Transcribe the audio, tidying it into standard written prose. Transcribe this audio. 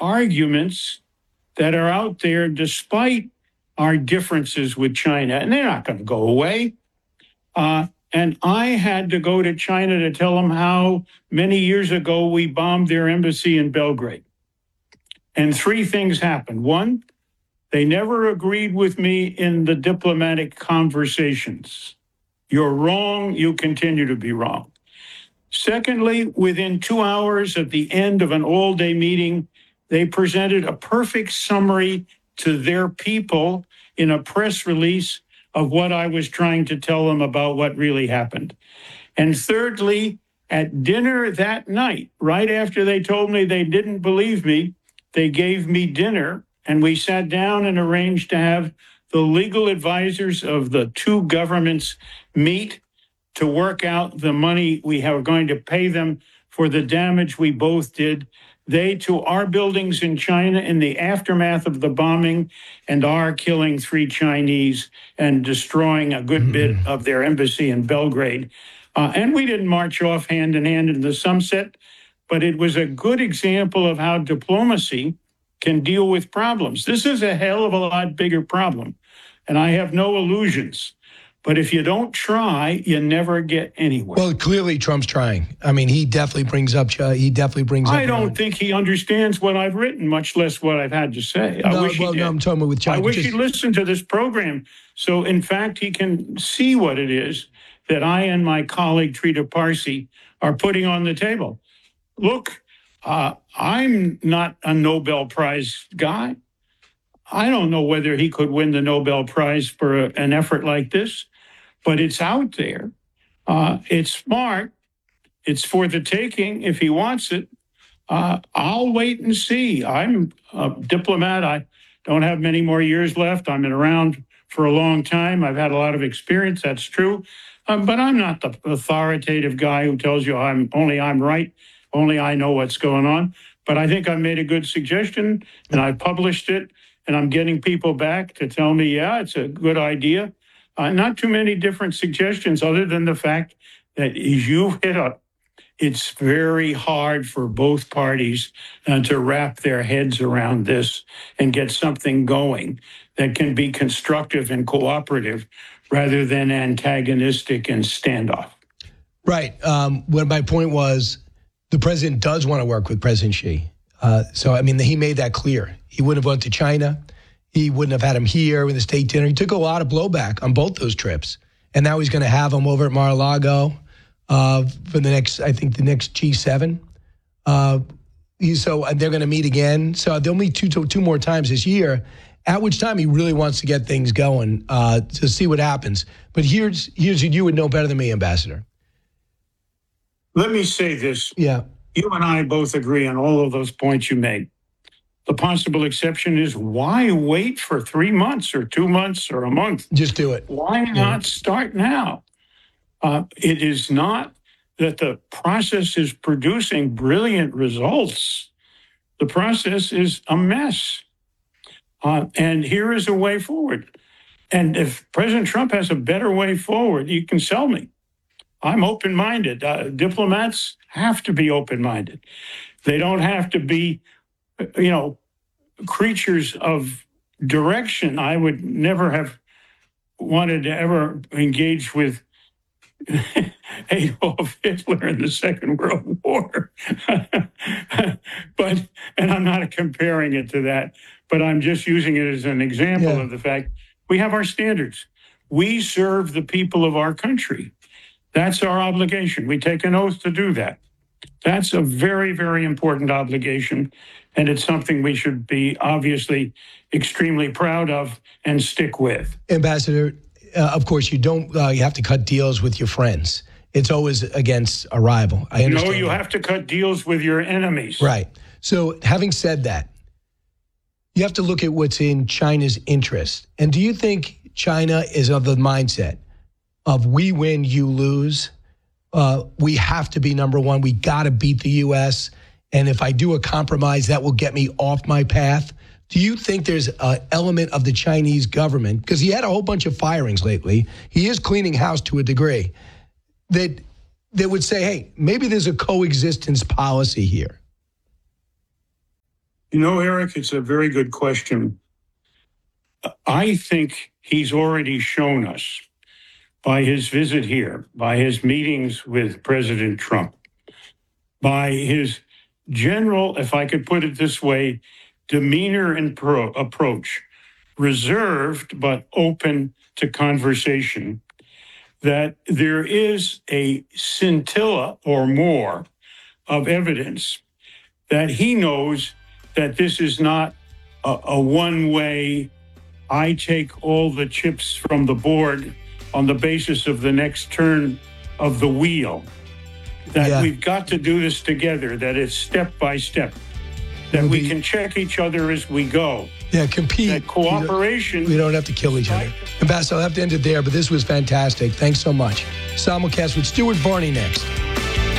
arguments that are out there despite our differences with China, and they're not going to go away. And I had to go to China to tell them how many years ago we bombed their embassy in Belgrade. And three things happened. One, they never agreed with me in the diplomatic conversations. You're wrong, you continue to be wrong. Secondly, within 2 hours at the end of an all-day meeting, they presented a perfect summary to their people in a press release of what I was trying to tell them about what really happened. And thirdly, at dinner that night, right after they told me they didn't believe me, they gave me dinner, and we sat down and arranged to have the legal advisors of the two governments meet to work out the money we are going to pay them for the damage we both did. They to our buildings in China in the aftermath of the bombing, and our killing 3 Chinese and destroying a good bit of their embassy in Belgrade. And we didn't march off hand in hand in the sunset, but it was a good example of how diplomacy can deal with problems. This is a hell of a lot bigger problem, and I have no illusions. But if you don't try, you never get anywhere. Well, clearly Trump's trying. I mean, he definitely brings up. I don't think he understands what I've written, much less what I've had to say. I wish he did. No, I'm talking about with China. I wish he'd listen to this program, so in fact he can see what it is that I and my colleague Trita Parsi are putting on the table. Look, I'm not a Nobel Prize guy. I don't know whether he could win the Nobel Prize for an effort like this, but it's out there. It's smart. It's for the taking if he wants it. I'll wait and see. I'm a diplomat. I don't have many more years left. I've been around for a long time. I've had a lot of experience. That's true. But I'm not the authoritative guy who tells you I'm right. Only I know what's going on. But I think I made a good suggestion, and I published it. And I'm getting people back to tell me, yeah, it's a good idea. Not too many different suggestions other than the fact that as you hit up, it's very hard for both parties to wrap their heads around this and get something going that can be constructive and cooperative rather than antagonistic and standoff. Right. What my point was, the president does want to work with President Xi. So, I mean, he made that clear. He wouldn't have went to China. He wouldn't have had him here with the state dinner. He took a lot of blowback on both those trips. And now he's going to have him over at Mar-a-Lago for the next G7. So they're going to meet again. So they'll meet two more times this year, at which time he really wants to get things going to see what happens. But here's you would know better than me, Ambassador. Let me say this. Yeah. You and I both agree on all of those points you made. The possible exception is, why wait for 3 months or 2 months or a month? Just do it. Why not start now? It is not that the process is producing brilliant results. The process is a mess. And here is a way forward. And if President Trump has a better way forward, you can sell me. I'm open-minded. Diplomats have to be open-minded. They don't have to be, creatures of direction. I would never have wanted to ever engage with Adolf Hitler in the Second World War. And I'm not comparing it to that, but I'm just using it as an example of the fact we have our standards. We serve the people of our country. That's our obligation. We take an oath to do that. That's a very, very important obligation, and it's something we should be obviously extremely proud of and stick with. Ambassador, of course, you have to cut deals with your friends. It's always against a rival. I understand. No, you have to cut deals with your enemies. Right. So having said that, you have to look at what's in China's interest. And do you think China is of the mindset of we win, you lose? We have to be number one. We got to beat the U.S. And if I do a compromise, that will get me off my path. Do you think there's an element of the Chinese government, because he had a whole bunch of firings lately, he is cleaning house to a degree, that would say, hey, maybe there's a coexistence policy here? You know, Eric, it's a very good question. I think he's already shown us by his visit here, by his meetings with President Trump, by his general, if I could put it this way, demeanor and approach, reserved but open to conversation, that there is a scintilla or more of evidence that he knows that this is not a one-way, I take all the chips from the board on the basis of the next turn of the wheel. That we've got to do this together, that it's step by step, that we can check each other as we go. Yeah, compete. That cooperation. We don't have to kill each other. Ambassador, I'll have to end it there, but this was fantastic. Thanks so much. Simulcast with Stuart Varney next.